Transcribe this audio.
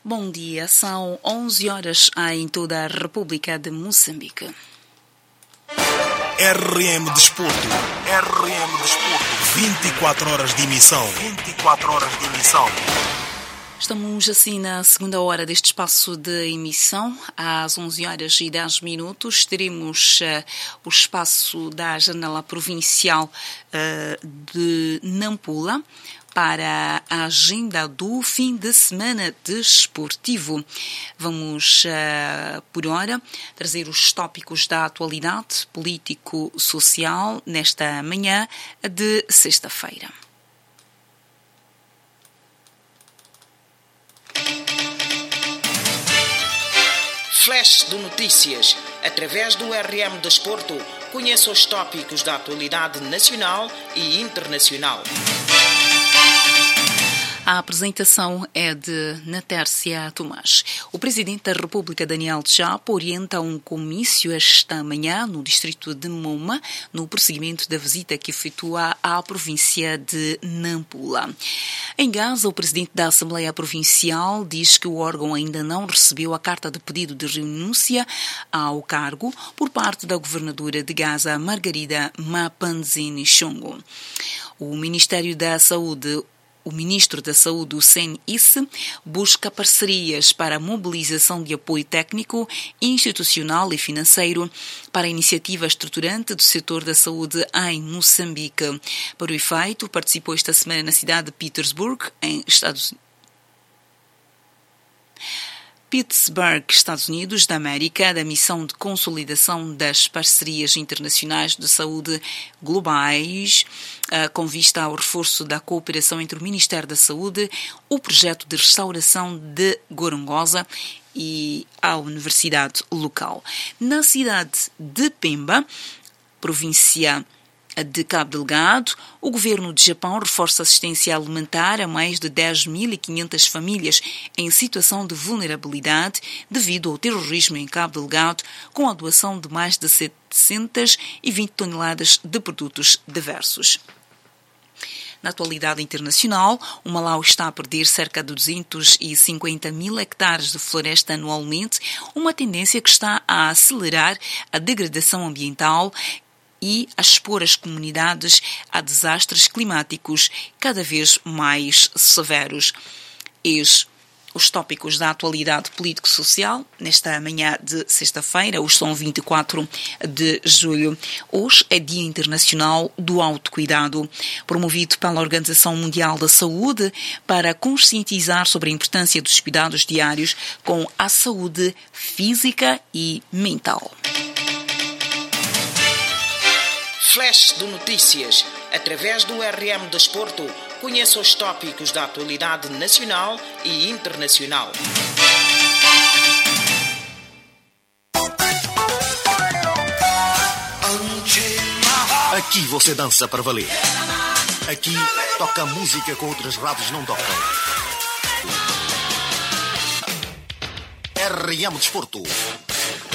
Bom dia, são 11 horas em toda a República de Moçambique. RM Desporto. 24 horas de emissão. Estamos assim na segunda hora deste espaço de emissão. Às 11 horas e 10 minutos teremos o espaço da janela provincial de Nampula para a agenda do fim de semana desportivo. Vamos, por hora, trazer os tópicos da atualidade político-social nesta manhã de sexta-feira. Flash de notícias. Através do RM Desporto, conheça os tópicos da atualidade nacional e internacional. A apresentação é de Natércia Tomás. O Presidente da República, Daniel Chapo, orienta um comício esta manhã no distrito de Moma, no prosseguimento da visita que efetua à província de Nampula. Em Gaza, o Presidente da Assembleia Provincial diz que o órgão ainda não recebeu a carta de pedido de renúncia ao cargo por parte da governadora de Gaza, Margarida Mapanzini Chongo. O Ministro da Saúde, Hussein Isse, busca parcerias para a mobilização de apoio técnico, institucional e financeiro para a iniciativa estruturante do setor da saúde em Moçambique. Para o efeito, participou esta semana na cidade de Pittsburgh, Estados Unidos da América, da missão de consolidação das parcerias internacionais de saúde globais, com vista ao reforço da cooperação entre o Ministério da Saúde, o projeto de restauração de Gorongosa e a universidade local. Na cidade de Pemba, província de Cabo Delgado, o governo de Japão reforça a assistência alimentar a mais de 10.500 famílias em situação de vulnerabilidade devido ao terrorismo em Cabo Delgado, com a doação de mais de 720 toneladas de produtos diversos. Na atualidade internacional, o Malau está a perder cerca de 250 mil hectares de floresta anualmente, uma tendência que está a acelerar a degradação ambiental e a expor as comunidades a desastres climáticos cada vez mais severos. Eis os tópicos da atualidade político-social nesta manhã de sexta-feira. Hoje são 24 de julho. Hoje é Dia Internacional do Autocuidado, promovido pela Organização Mundial da Saúde para conscientizar sobre a importância dos cuidados diários com a saúde física e mental. Flash de notícias. Através do RM Desporto, conheça os tópicos da atualidade nacional e internacional. Aqui você dança para valer. Aqui toca música que outras rádios não tocam. RM Desporto.